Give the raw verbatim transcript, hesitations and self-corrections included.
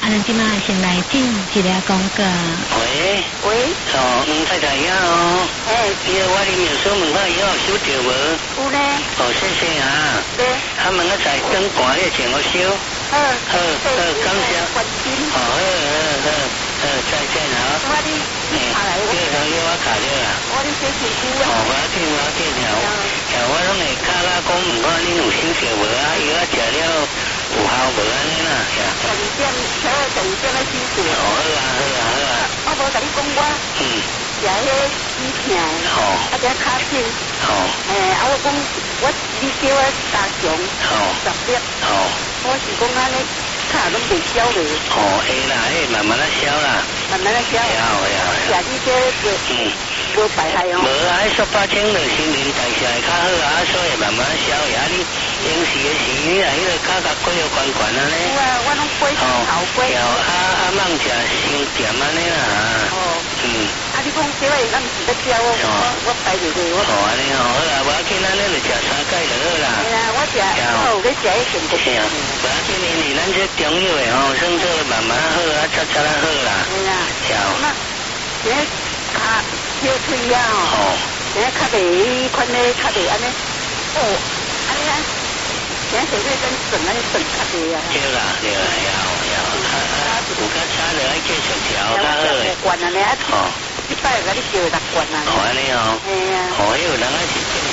咱即马先来进一个广告。 喂喂， 哦，问太太呀哦， 哎， 伊个我哩有说问看以后收着无？ 有呢， 哦，谢谢啊。 对， 他问个在灯管咧请我收。 好， 好，好，感谢。 关心。 哦，好，好，好，好，再见啊。 我哩下来， 这个朋友我卡了啦。 我哩写写书哦， 啊。 我要听，我要听条。条我拢会卡拉讲，唔看恁有收着无啊？伊我食了有效无安尼啦？ 十二点，十二十二点来收着。 哦，好啊，好啊，好啊。 我无甲你讲我。嗯。食迄止痛。 好。 啊，只卡片。 好。 诶，啊，我讲我你叫我加强。 好。 十粒。 好。 我是讲安尼，卡拢袂消嘞。 哦，会啦，会慢慢仔消啦。 慢慢仔消。 会啊，会啊。 食你这个。嗯。无排害哦。无啊，迄塑八千就新陈代谢会较好啊，所以慢慢消的啊。你平时的时你啊，迄个脚甲骨又悬悬安尼。有啊，我拢龟头龟。哦，啊啊，莫食伤咸安尼啦。哦。嗯。啊，你讲这位咱是在教我，我我排着去我。哦，安尼哦，好啦，无要紧，咱咧就食三盖就好啦。系啊，我食，我有咧食迄顺德。是啊，无要紧，因为咱这中药的吼，算做慢慢好啊，擦擦啊好啦。系啊。是啊。那，这卡小腿啊哦，这卡袂款咧，卡袂安尼。哦，安尼啊，现在小腿跟整安尼整卡袂啊。对啦，对啦，要要，啊啊，有较差就爱继续调较好诶。惯安尼啊，哦，一摆甲你叫六罐啊。哦，安尼哦。系啊。哦，迄有人啊是。